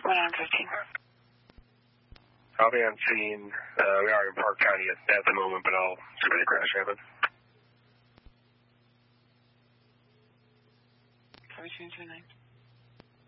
115. I'll be on scene. We are in Park County at the moment, but I'll see where the crash happened. 4229.